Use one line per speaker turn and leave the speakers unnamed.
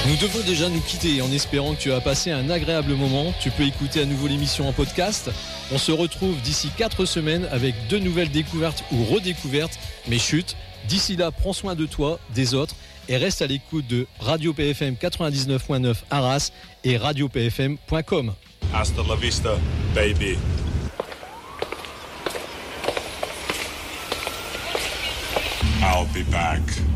Nous devons déjà nous quitter en espérant que tu as passé un agréable moment. Tu peux écouter à nouveau l'émission en podcast. On se retrouve d'ici 4 semaines avec 2 nouvelles découvertes ou redécouvertes. Mais chut, d'ici là, prends soin de toi, des autres et reste à l'écoute de Radio PFM 99.9 Arras et radiopfm.com.
Hasta la vista, baby. I'll be back.